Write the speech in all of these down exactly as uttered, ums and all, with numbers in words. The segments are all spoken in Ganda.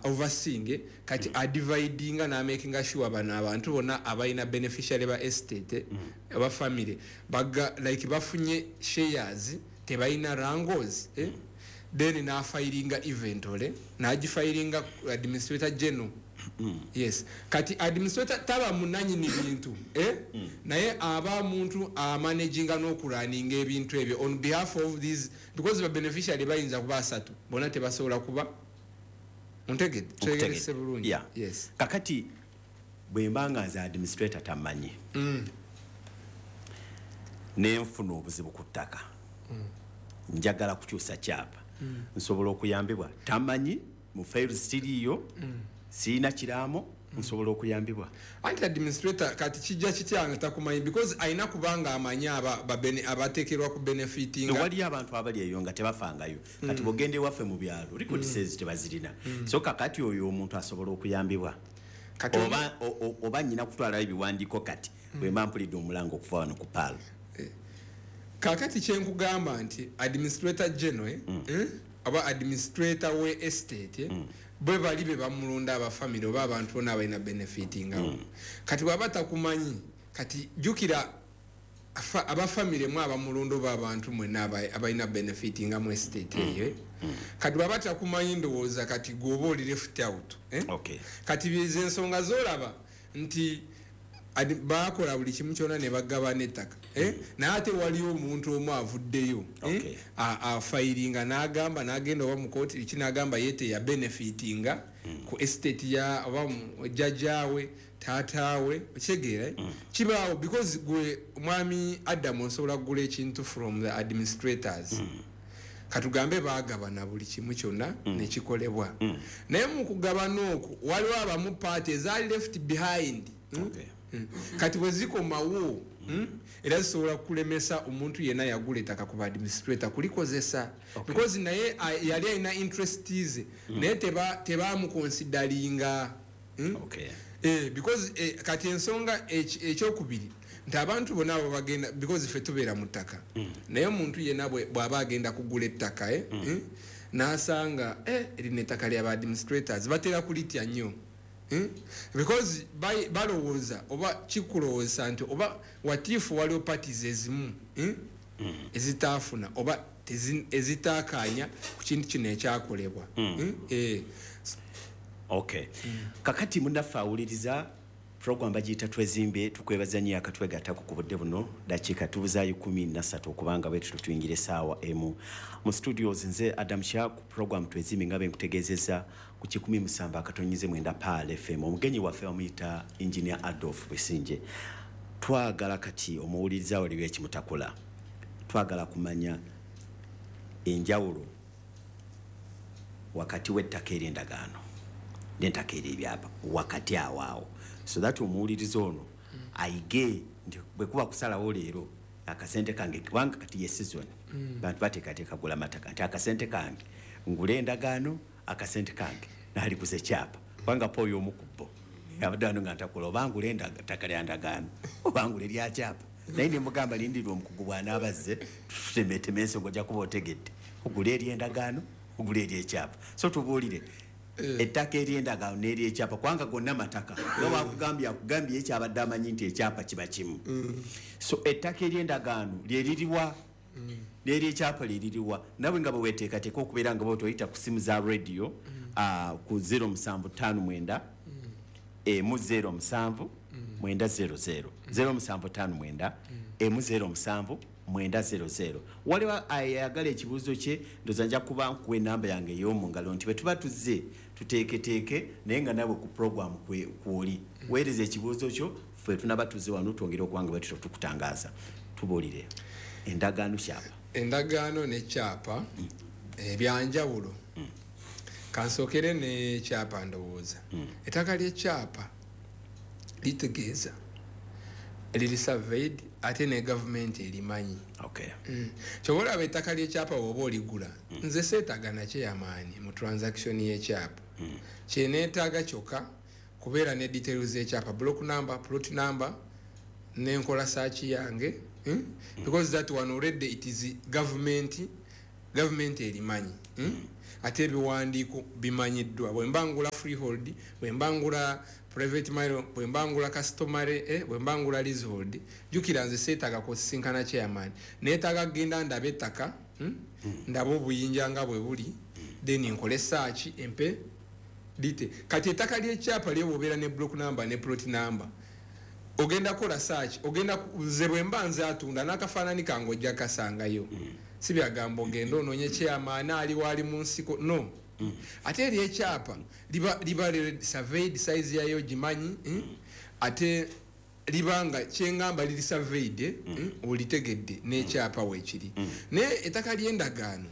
overseeing kati mm. adividinga na making sure bana abantu bona abaina beneficiary ba estate mm. aba family baga like bafunye shares tebaina rangos eh mm. then na filinga event ole na agifilinga administrator general mm. yes kati administrator taba munanyi ni bintu eh mm. naye aba muntu a managing no kurunning ebintu ebyo on behalf of these because the beneficiary bayinza kuba asatu bona tebasobola kuba unteged tegese bulungi yeah. yes kakati bwembanga za administrator tamanyi mm. nenfuna obuzibu kutaka mm. njagala kukyusa kyapa mm. nsobola okuyambibwa tamanyi mu files tiriyo mm. sina kiramo nsobola okuyambibwa anti administrator kati kijja kityanga takumanyi because aina kubanga amanya aba babene abatekerwa ku benefiting no wali abantu abali eyo nga tebafangayo mm. kati bogende waffe mu byalo record mm. says tebazirina mm. so kakati oyo omuntu asobola okuyambibwa kati oba oba nyina kutwala ebiwandiko kati mm. bwe mampulidde omulango okufaano ku palo eh. kakati kyenkugamba nti administrator general eh? mm. eh? aba administrator we estate eh? mm. bwe bali be bamulonda aba family oba abantu bona abaina benefiting mm. kati wabata kumanyi kati jukira aba family mwa abamulondo ba abantu mwena abaina benefiting mu estate eyo mm. mm. kati wabata kumanyi ndowoza kati gobo li left out eh okay kati bize ensonga zolaba nti adi bakola buli kimu kyona ne bagabana ettaka eh mm. na ate waliwo omuntu omu avuddeyo okay. eh a, a filinga n'agamba n'agenda oba mu court ikinagamba yete ya benefitinga mm. ku estate ya oba jajjawe taatawe okyegeera mm. kibaawo because gwe mwami Adam osobola kugula ekintu from the administrators mm. katugambe baagabana buli kimu kyonna mm. nekikolebwa mm. naye mu kugabana okwo waliwo abamu parties are left behind mm? okay. Mm. kati bweziko mawo mm? era zisobola kulemesa omuntu yena yagula ettaka ku administrator kulikozesa okay. because naye yali alina interests mm. naye teba tebamuconsideringa mm? okay. eh, because eh, kati ensonga ekyokubiri nti abantu bonna abo bagenda because ffe tubeera mu ttaka mm. naye omuntu yena bw'aba agenda kugula ettaka eh? mm. mm? n'asanga eh, erina ettaka ly'aba administrators batera kulitya nnyo Hmm? because by balowooza oba kikulowooza nti oba watifu waliwo parties ezimu hmm? mm. ezitaafuna oba ezitaakanya ku kintu kino ekyakolebwa mm. hmm? eh. okay mm. kakati munaffe awuliriza program bagiyita twezimbe tukwebaza nnyo akatwegattako ku budde buno dakiika tubuzaayo kumi na ssatu okubanga bwetuto tuyingire essaawa emu mu studios nze Adam Shah ku program twezimbe nga benkutegeezezza ku kikumi musamba akatonyize mwenda Paal F M omugenyi waffe bamuyita engineer Adolf Bwesinje twagala kati omuwuliriza waliwo ekimutakola twagala kumanya enjawulo wakati w'ettaka er'endagaano n'ettaka ery'ebyapa wakati awaawo so that omuwuliriza ono mm. aige ndi bwe kuba kusalawo leero akasente kange kubanga kati ye season mm. bantu bateekateeka gula mataka nti akasente kange ngule endagaano akasente kange nali kuze kyapa kubanga po oyo omukubbo yabadde wano nga ntakola obangula ettaka lya ndagaano obangula erya kyapa naye ne mugamba lindirwa omukugu bw'anaabazze tutemeetema ensonga ojja kuba otegedde ogula ery'endagaano ogula ery'ekyapa so tubuulire ettaka ery'endagaano n'ery'ekyapa kwanga gonna mataka nga wakugambye akugambye ekyabadde amanyi nti ekyapa kiba kimu so ettaka ery'endagaano lyeririwa n'ery'ekyapa lyeririwa nawe nga bwe weeteekateeka okubeera nga bwetoyita ku simu za radio ku zero musanvu ttaano mwenda emu zero musanvu mwenda zero zero zero musanvu ttaano mwenda emu zero musanvu mwenda zero zero waliwo ayagala ekibuuzo kye ndoza nja kuba nkuwa enamba yange ey'omu ngalo nti bwe tuba tuzze tuteeketeeke naye nga nawe ku programu kwoli weereza ekibuuzo kyo ffe tunaba tuzze wano twongere okubanga bwe tuto tukutangaaza tubuulire endagaano kyapa endagaano ne kyapa mm. ebyanjawulo mm. kansookere ne kyapa ndowooza mm. ettaka ly'ekyapa litegeeza liri surveyed ate ne government elimanyi okay mm. kyobola ab'ettaka ly'ekyapa woba oligula mm. nze seetaga nakyo yamaanyi mu transaction y'ekyapa mm. kyeneetaaga kyokka kubeera ne details z'ekyapa block number plot number n'enkola saaki yange mm? mm. because that one already it is government government elimanyi mm? mm. ate ebiwandiiko bimanyiddwa. Bwe mbangula freehold, bwe mbangula private mile, bwe mbangula customary, eh, bwe mbangula leasehold, jukira nze seetaga kusisinkana chairman. Neetaaga genda ndabe ettaka, hmm? Ndaba obuyinja nga bwe buli, then nkole search empe dite. Kati ettaka ly'ekyapa lye bw'obeera ne block number ne plot number. Ogenda kola search, ogenda ze bwe mba nze atunda n'akafaanani kange ojja kasangayo. Si byagambo ogenda onoonye chairman ali wali mu nsiko, no. Mm. Ate eri ekyapa liba liba surveyed size yayo gimanyi, mm? Ate libanga kyengamba liri surveyed, eh? mm. mm? Olitegedde n'ekyapa weekiri. Mm. Ne ettaka ly'endagaano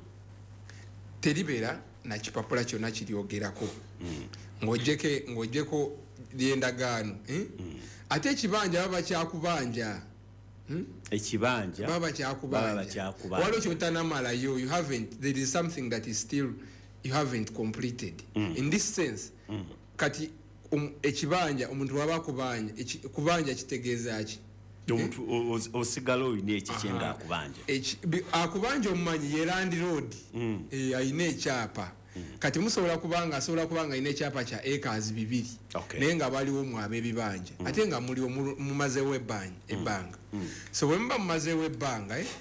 teribera na kipapula kyonna kiryogerako. Mm. Ng'ojjeke ng'ojjeko ly'endagaano, eh? mm. Ate ekibanja baba kyakubanja. Hmm? Ekibanja baba kyakubanja waliwo kyotanamalayo, you haven't, there is something that is still you haven't completed. Mm. In this sense, mm. kati um, ekibanja omuntu waba kubanja kubanja kitegeeza ki omuntu eh? osigala oyina ekikyenga akubanja akubanja omumanyi ye land road, mm. eh, ayina ekyapa. Mm. Kati musobola kubanga asobola kubanga ine chapa cha acres bibiri, okay. Naye nga baliwo mwabe ebibanja, mm. Ate nga muli mumazewo ebbanja, mm. ebbanga. Mm. So wemba mumazewo ebbanga, eh?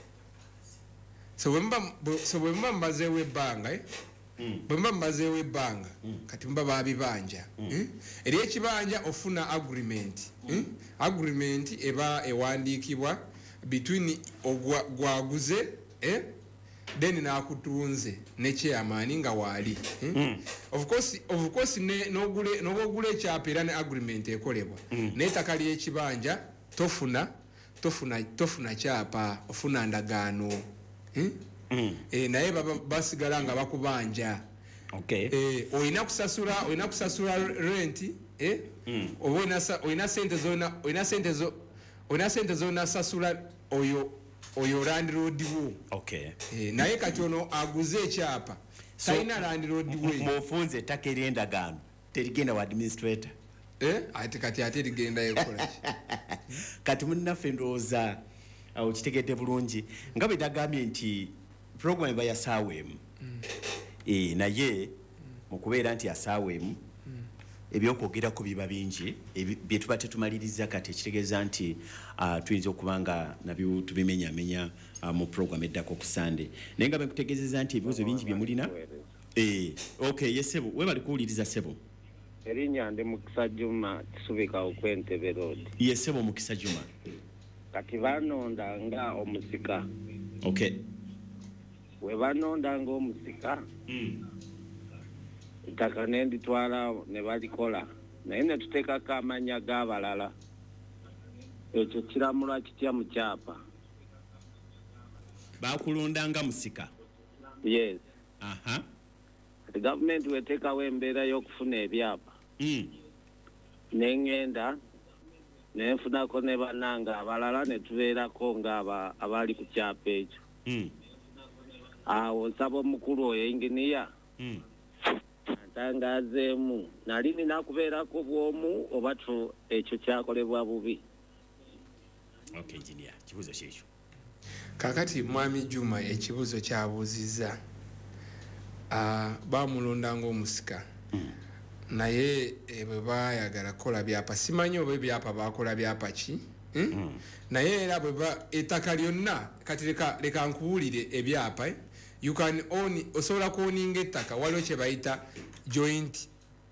So wemba so wemba mumazewo ebbanga, eh? Mm. Wemba mumazewo ebbanga, mm. Kati mba babibanja, mm. eh? Eri ekibanja ofuna agreement, mm. eh? Agreement eba ewandiikibwa between ogwaguze, eh? Then na kutunze ne chairman nga wali, hmm? mm. of course of course ne nogule nogule kyapera ne agreement ekolebwa, mm. Ne takali ekibanja tofuna tofuna tofuna kyapa ofuna ndagaano, hmm? mm. eh naye baba basigala nga bakubanja, okay, eh oyina kusasula oyina kusasula rent, eh mm. oyina oyina sente zona oyina sente zo oyina sente zona sasula oyo oyo land road wo, okay, eh naye kati ono aguze ekyapa sayina land road we mofunze takeri endagaano terigenda wa administrator, eh ati kati ate rigenda yekola kati munnaffe ndowooza awo kitegedde bulungi nga bwe dagambye nti program eba yasaweemu, mm. eh naye mu kubeera nti yasaweemu, mm. Ebyokwogerako biba bingi bye tuba tetumaliriza kati ekitegeeza nti uh, tuyinza okubanga nabyo tubimenyamenya uh, mu program eddako ku Sunday. Naye nga bekutegeezeza nti ebibuzo bingi bye mulina, eh okay, yesebo we bali kuwuliriza sebo Erinnya ndi Mukisa Juma Kisubika okwentebe road. Yesebo Mukisa Juma kati banonda nga omusika, okay, we banonda nga omusika, mm. Itaka nendi twala ne balikola naye ne tuteekako amanya g'abalala, ekyo kiramulwa kitya mu kyapa bakulondanga musika, yes, aha, the government weteekawo embeera y'okufuna ebyapa, mm. Nengenda nenfunako ne bannanga abalala ne tubeerako nga abali ku kyapa ekyo, mm. Awo nsaba omukulu oyo inginiya, mm. Tangazeemu nali nina kubeerako bwomu oba tu ekyo kyakolebwa bubi. Okay, engineer, kibuzo kyekyo. Kakati Mwami Juma ekibuzo kyabuuziza, uh, bamulonda ng'omusika, mm. Naye bwe baayagala kola byapa simanyi oba ebyapa bakola byapa ki, hmm? mm. Naye era bwe ba ettaka lyonna kati leka leka nkuwulire ebyapa, eh? You can own osobola kuoninga ettaka waliwo kye bayita joint,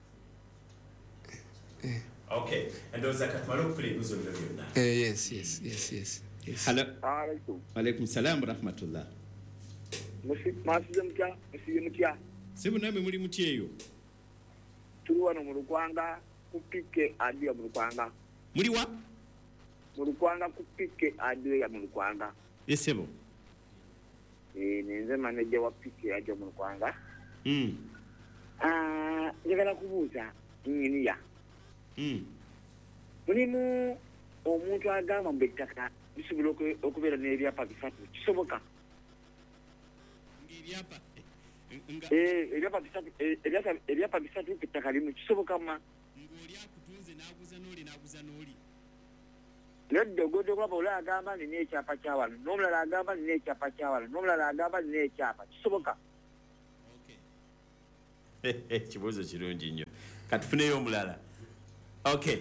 eh. Okay, and those are katmalo kufuli ebibuzo byonna, eh yes yes yes yes yes. Hello, alaikum alaikum salam rahmatullah. Musi masize mutya musi mutya sebo namwe muri mutyeyo turi wano mu Rwanda kupike adiya mu Rwanda muri wa mu Rwanda kupike adiya mu Rwanda, yesebo eh nenze manager wa pike adiya mu Rwanda, mm ah njagala kubuuza inginiya, mm mulimu omuntu agamba mbetaka bisobola okubeera n'ebyapa bisatu kisoboka, ebyapa eh ebyapa bisatu ebyapa ebyapa bisatu kitaka limu kisoboka ma ngoli akutunze naguza noli naguza noli neddo godo kwa bola agamba ni n'ekyapa kyawala n'omulala agamba ni n'ekyapa kyawala n'omulala agamba ni n'ekyapa kisoboka, okay, kibuuzo kirungi nnyo katufuneyo omulala okay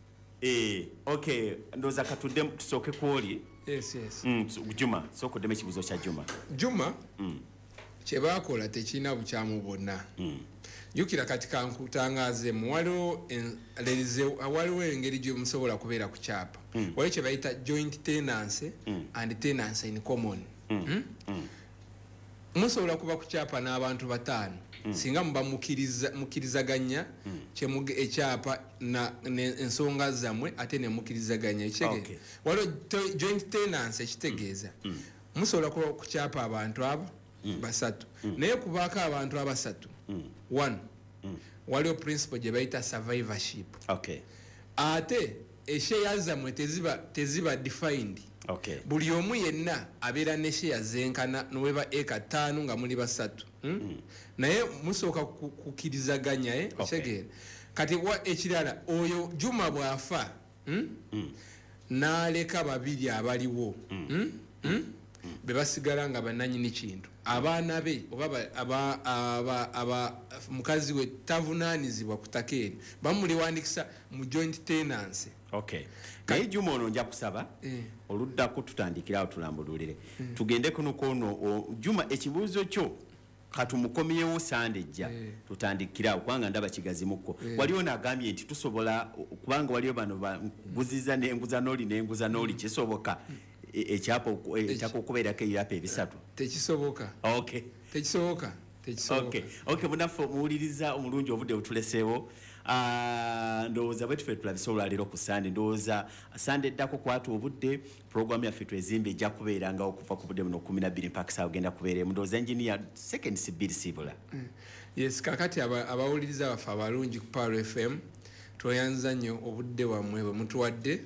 eh okay ndoza katudde tusooke kwoli yes yes mm Juma sokodeme kibuuzo kya Juma Juma mm kyebakola tekina bukyamu bonna mm yukira katika nkutangaze mwalo lelize waliwo engeri gye musobola kubeera ku kyapa mm. wali kye bayita joint tenancy mm. and tenancy in common mm. mm? mm. musobola kuba ku kyapa n'abantu bataano mm. singa muba mukiriza mukirizaganya mm. kye ekyapa na ensonga zammwe ate ne mukirizaganya ekige okay. waliwo joint tenancy ekitegeeza mm. mm. musobola kuba ku kyapa abantu abo mm. basatu mm. naye kubaako abantu abasatu mm. one mm. waliwo principle gye bayita survivorship okay. ate eshares zammwe teziba teziba defined okay. buli omu yenna abeera ne share zenkana noweba eka ttaano nga muli basatu hmm? mm. naye musooka kukirizaganya eh? okay. kati wa ekirala oyo Juma bwafa hmm? mm. n'aleka babiri abaliwo mm. hmm? hmm? Mm. bebasigala nga bananyini kintu abaana be oba aba aba aba mukazi we tavunaanizibwa kutakeri bamuliwandikisa mu joint tenancy okay kayi Juma ono nja kusaba eh. oluddako tutandikirawo tulambululire mm. tugende kuno kono Juma ekibuuzo kyo katumukomyewo sandejja eh. tutandikirawo kubanga ndaba kigazi mukko eh. waliwo nagambye nti tusobola kubanga waliwo bano baguziza n'enguza n'oli n'enguza n'oli kisoboka mm. echapo echako kubeera ke yape ebisatu tekisoboka okay tekisoboka tekisoboka okay okay munafu muuliriza omulungi obudde otuleseewo ah ndoza bwetu fe tulabisobola lero ku Sunday ndoza Sunday dako kwatu obudde program ya Fitwe Zimbe ejja kubeeranga okuva ku budde buno kumi na bbiri mpaka saa ogenda kubeera mundoza engineer second Sibiri Sibula mm. yes kakati abawuliriza aba bafa balungi ku Power F M twayanza nnyo obudde wamwe bwe mutuwadde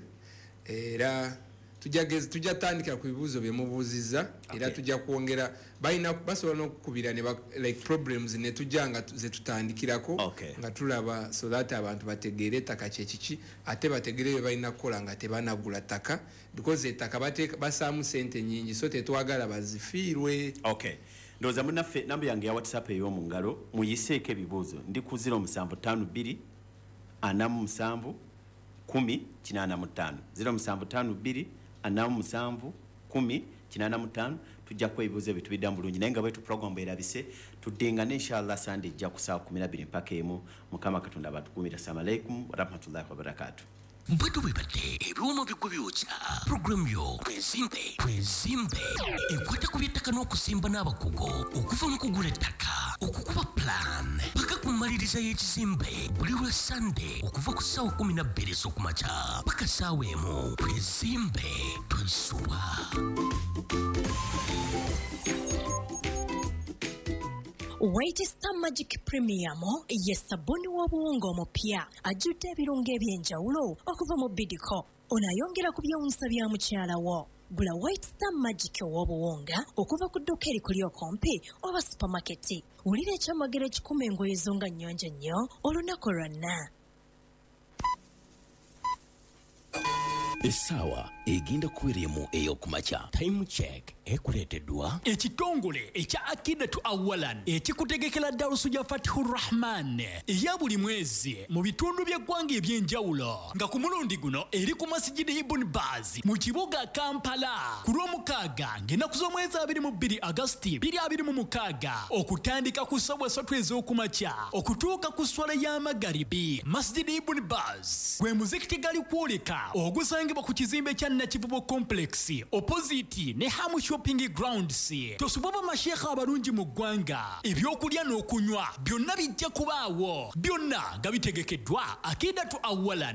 era tujageze tujatandika ku bibuzo bye mubuziza era okay. tujja kuongera baina basobola nokubira ne like problems ne tujanga ze tutandikirako okay. nga tulaba so that abantu bategere taka chechichi ate bategere baina kola nga tebanagula taka because etaka bateka basamu sente nyingi so tetwagala bazifirwe okay ndoza munaffe namba yange ya WhatsApp eyo mu ngalo muyiseeke ebibuzo ndi ku zero musanvu ttaano bbiri ana musanvu kumi kinaana mu ttaano zero musanvu ttaano bbiri ana musanvu kumi kinaana mu ttaano tujja kwebuuza bitubidda bulungi naye nga bwetu program erabise tuddenga inshallah Sunday ejja ku saa kumi na bbiri mpaka emu mukama katonda batukumira. Assalamu alaikum wa rahmatullahi wa barakatuh. Mbwetu wibate ebiwuma bigubyocha program yo kwezimbe kwezimbe ekwata kubyetaka n'okusimba n'abakugo okuva mu kugula ettaka okukuba plan paka kumaliriza y'ekizimbe buli lwa Sunday okuva ku ssaawa kumi na bbiri ez'okumakya paka ssaawa emu kwezimbe twesuwa. White Star Magic Premium ye sabuni w'obuwunga omupya ajjudde ebirungo ebyenjawulo okuva mu Bidco onayongera ku byewunsa bya mukyala wo. Gula White Star Magic w'obuwunga okuva ku dduuka erikuli okumpi oba supermarket. Wulira ekyamagero ekikuma engoye zo nga nnyonjo nnyo olunaku lwonna. Esawa egenda kuweremu eyokumakya time check ekuleeteddwa ekitongole ekya Akidatu Awalan ekikutegekera darusu ya Fatihur Rahman eya buli mwezi mu bitundu by'eggwanga ebyenjawulo nga ku mulundi guno eri ku Masjidi Ibn Baz mu kibuga Kampala ku lw'omukaaga ng'ennaku z'omwezi abiri mu bbiri Agosti bbiri abiri mu mukaaga okutandika ku ssaawa ssatu ez'okumakya okutuuka ku swala y'amagaribi. Masjidi Ibn Baz gwe muzikiti gali kwoleka ogusangibwa ku kizimbe kya Nakivubo Complex opposite ne Hamu Shopping Grounds. Tosoboba mashekha abalungi mu ggwanga ebyokulya n'okunywa byonna bijja kubaawo byonna nga bitegekeddwa Akidatu Awalan.